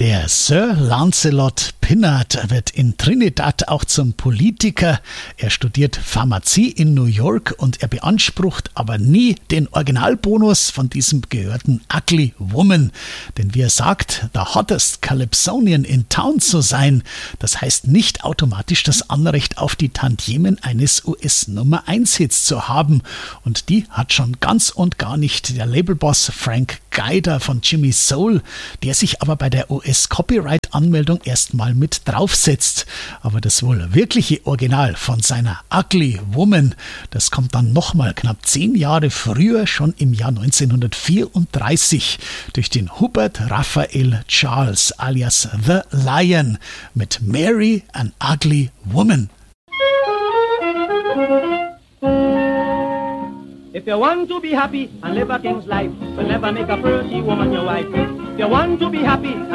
Der Sir Lancelot Pinnard wird in Trinidad auch zum Politiker. Er studiert Pharmazie in New York und er beansprucht aber nie den Originalbonus von diesem gehörten Ugly Woman. Denn wie er sagt, the hottest Calypsonian in town zu sein, das heißt nicht automatisch das Anrecht auf die Tantiemen eines US-Nummer-1-Hits zu haben. Und die hat schon ganz und gar nicht der Labelboss Frank Guider von Jimmy Soul, der sich aber bei der US-Copyright-Anmeldung erstmal mit draufsetzt. Aber das wohl wirkliche Original von seiner Ugly Woman, das kommt dann nochmal knapp 10 Jahre früher, schon im Jahr 1934, durch den Hubert Raphael Charles alias The Lion mit Mary an Ugly Woman. If you want to be happy and live a king's life, you'll never make a pretty woman your wife. If you want to be happy